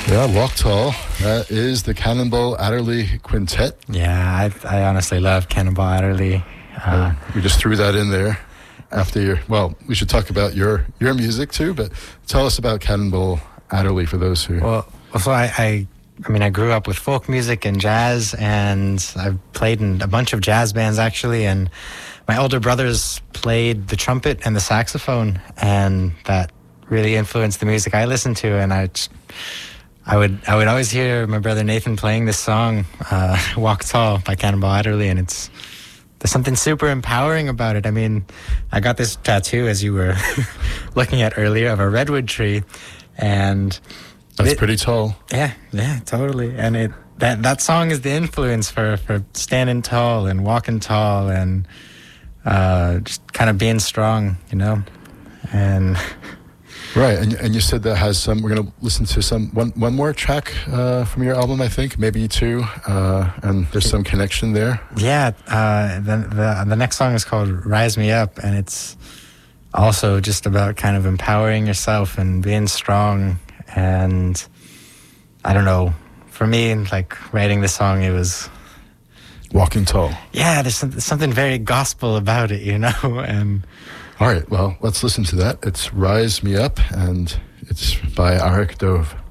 Yeah, Walk Tall. That is the Cannonball Adderley Quintet. Yeah, I honestly love Cannonball Adderley. We just threw that in there after your... Well, we should talk about your music too, but tell us about Cannonball Adderley for those who... Well, so I grew up with folk music and jazz, and I've played in a bunch of jazz bands, actually, and my older brothers played the trumpet and the saxophone, and that really influenced the music I listened to, and I would always hear my brother Nathan playing this song, Walk Tall by Cannonball Adderley, and there's something super empowering about it. I mean, I got this tattoo, as you were looking at earlier, of a redwood tree, and... That's pretty tall. Yeah, totally. And that song is the influence for standing tall and walking tall and just kind of being strong, you know? And... Right, and you said that has some... We're going to listen to one more track from your album, I think, maybe two, and there's some connection there. Yeah, the next song is called Rise Me Up, and it's also just about kind of empowering yourself and being strong. And I don't know, for me, like writing this song, it was... Walking tall. Yeah, there's something very gospel about it, you know? And... All right, well, let's listen to that. It's Rise Me Up, and it's by Arik Dove.